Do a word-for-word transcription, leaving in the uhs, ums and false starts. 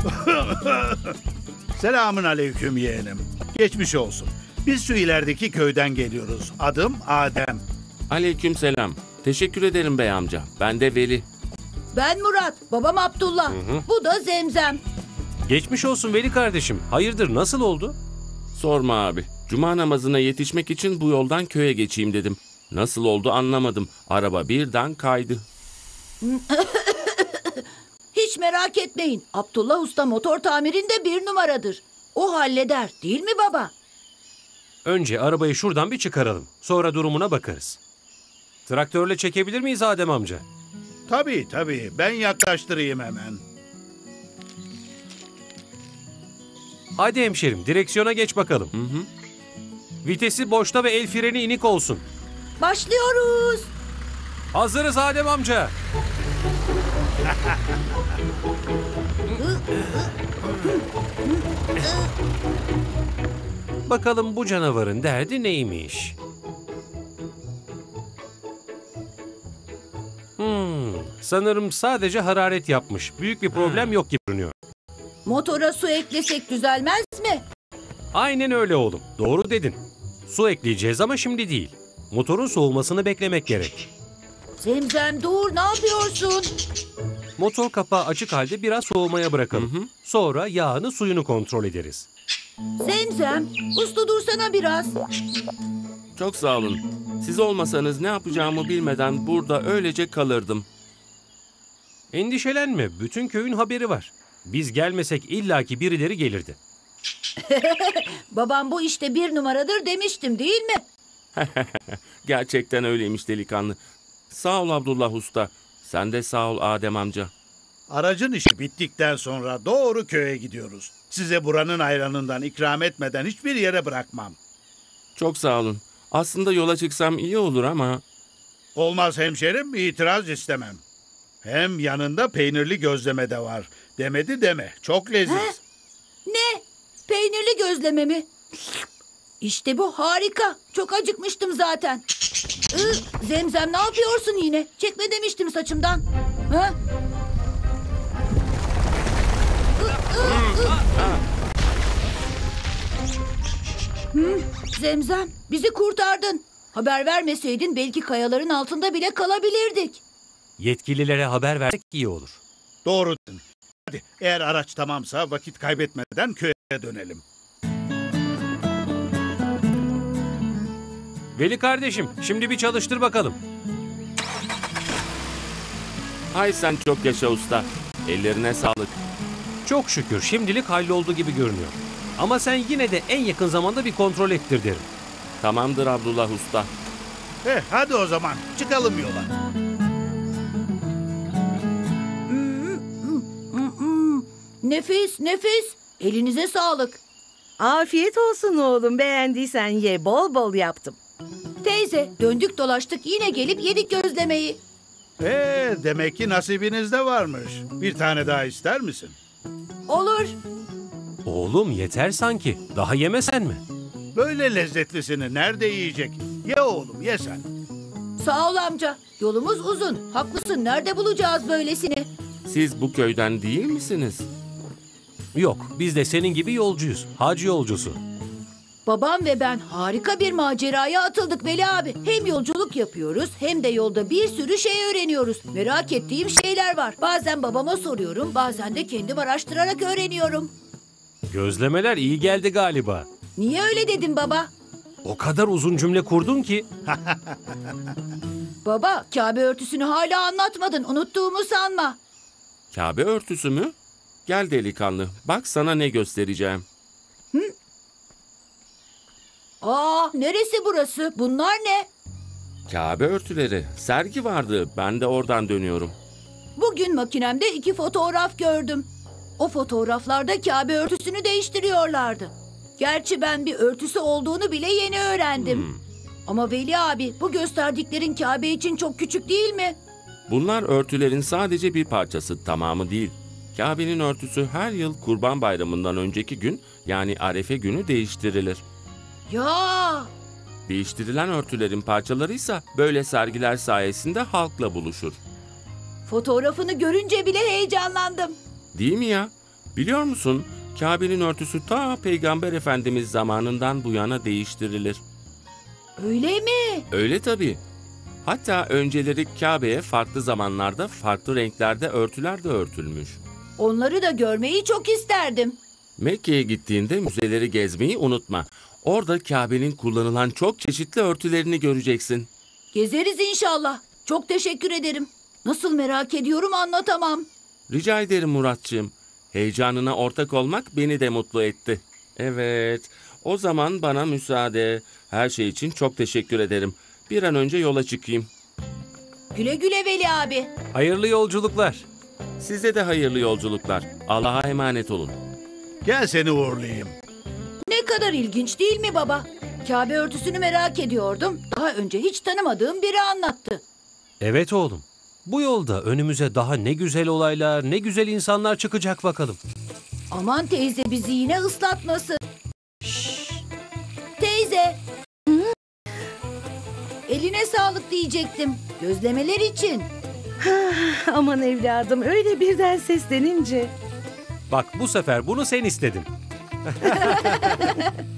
Selamün aleyküm yeğenim. Geçmiş olsun. Biz şu ilerideki köyden geliyoruz. Adım Adem. Aleykümselam. Teşekkür ederim bey amca. Ben de Veli. Ben Murat, babam Abdullah. Hı hı. Bu da Zemzem. Geçmiş olsun Veli kardeşim. Hayırdır, nasıl oldu? Sorma abi. Cuma namazına yetişmek için bu yoldan köye geçeyim dedim. Nasıl oldu anlamadım. Araba birden kaydı. Hiç merak etmeyin. Abdullah Usta motor tamirinde bir numaradır. O halleder, değil mi baba? Önce arabayı şuradan bir çıkaralım. Sonra durumuna bakarız. Traktörle çekebilir miyiz Adem amca? Tabii tabii. Ben yaklaştırayım hemen. Hadi hemşerim, direksiyona geç bakalım. Hı hı. Vitesi boşta ve el freni inik olsun. Başlıyoruz. Hazırız Adem amca. Bakalım bu canavarın derdi neymiş? Hmm, sanırım sadece hararet yapmış. Büyük bir problem yok gibi görünüyor. Motora su eklesek düzelmez mi? Aynen öyle oğlum. Doğru dedin. Su ekleyeceğiz ama şimdi değil. Motorun soğumasını beklemek gerek. Zemzem dur, ne yapıyorsun? Motor kapağı açık halde biraz soğumaya bırakalım. Hı hı. Sonra yağını suyunu kontrol ederiz. Zemzem, uslu dursana biraz. Çok sağ olun. Siz olmasanız ne yapacağımı bilmeden burada öylece kalırdım. Endişelenme, bütün köyün haberi var. Biz gelmesek illaki birileri gelirdi. Babam bu işte bir numaradır demiştim, değil mi? Gerçekten öyleymiş delikanlı. Sağ ol Abdullah Usta. Sen de sağ ol Adem amca. Aracın işi bittikten sonra doğru köye gidiyoruz. Size buranın ayranından ikram etmeden hiçbir yere bırakmam. Çok sağ olun. Aslında yola çıksam iyi olur ama... Olmaz hemşerim, itiraz istemem. Hem yanında peynirli gözleme de var. Demedi deme, çok leziz. He? Ne? Peynirli gözleme mi? İşte bu harika. Çok acıkmıştım zaten. Iı, Zemzem ne yapıyorsun yine? Çekme demiştim saçımdan. Ha? Hı, Zemzem, bizi kurtardın. Haber vermeseydin belki kayaların altında bile kalabilirdik. Yetkililere haber versek iyi olur. Doğru. Hadi eğer araç tamamsa vakit kaybetmeden köye dönelim. Veli kardeşim, şimdi bir çalıştır bakalım. Hay sen çok yaşa usta. Ellerine sağlık. Çok şükür şimdilik halloldu gibi görünüyor. Ama sen yine de en yakın zamanda bir kontrol ettir derim. Tamamdır Abdullah Usta. Eh, hadi o zaman çıkalım yola. Nefis, nefis. Elinize sağlık. Afiyet olsun oğlum, beğendiysen ye, bol bol yaptım. Teyze, döndük dolaştık yine gelip yedik gözlemeyi. Ee, demek ki nasibinizde varmış. Bir tane daha ister misin? Olur. Oğlum yeter sanki. Daha yemesen mi? Böyle lezzetlisini nerede yiyecek? Ye oğlum, ye sen. Sağ ol amca. Yolumuz uzun. Haklısın, nerede bulacağız böylesini? Siz bu köyden değil misiniz? Yok, biz de senin gibi yolcuyuz. Hacı yolcusu. Babam ve ben harika bir maceraya atıldık Veli abi. Hem yolculuk yapıyoruz hem de yolda bir sürü şey öğreniyoruz. Merak ettiğim şeyler var. Bazen babama soruyorum, bazen de kendim araştırarak öğreniyorum. Gözlemeler iyi geldi galiba. Niye öyle dedin baba? O kadar uzun cümle kurdun ki. Baba, Kabe örtüsünü hala anlatmadın. Unuttuğumu sanma. Kabe örtüsü mü? Gel delikanlı. Bak sana ne göstereceğim. Hı? Aa, neresi burası? Bunlar ne? Kabe örtüleri. Sergi vardı. Ben de oradan dönüyorum. Bugün makinemde iki fotoğraf gördüm. O fotoğraflarda Kabe örtüsünü değiştiriyorlardı. Gerçi ben bir örtüsü olduğunu bile yeni öğrendim. Hmm. Ama Veli abi, bu gösterdiklerin Kabe için çok küçük değil mi? Bunlar örtülerin sadece bir parçası, tamamı değil. Kabe'nin örtüsü her yıl Kurban Bayramı'ndan önceki gün, yani Arefe günü değiştirilir. Ya! Değiştirilen örtülerin parçalarıysa böyle sergiler sayesinde halkla buluşur. Fotoğrafını görünce bile heyecanlandım. Değil mi ya? Biliyor musun? Kabe'nin örtüsü ta Peygamber Efendimiz zamanından bu yana değiştirilir. Öyle mi? Öyle tabii. Hatta önceleri Kabe'ye farklı zamanlarda farklı renklerde örtüler de örtülmüş. Onları da görmeyi çok isterdim. Mekke'ye gittiğinde müzeleri gezmeyi unutma. Orada Kabe'nin kullanılan çok çeşitli örtülerini göreceksin. Gezeriz inşallah. Çok teşekkür ederim. Nasıl merak ediyorum anlatamam. Rica ederim Muratçığım. Heyecanına ortak olmak beni de mutlu etti. Evet, o zaman bana müsaade. Her şey için çok teşekkür ederim. Bir an önce yola çıkayım. Güle güle Veli abi. Hayırlı yolculuklar. Size de hayırlı yolculuklar. Allah'a emanet olun. Gel seni uğurlayayım. Ne kadar ilginç değil mi baba? Kabe örtüsünü merak ediyordum. Daha önce hiç tanımadığım biri anlattı. Evet oğlum. Bu yolda önümüze daha ne güzel olaylar, ne güzel insanlar çıkacak bakalım. Aman teyze bizi yine ıslatmasın. Teyze. Eline sağlık diyecektim. Gözlemeler için. Aman evladım, öyle birden seslenince. Bak bu sefer bunu sen istedin.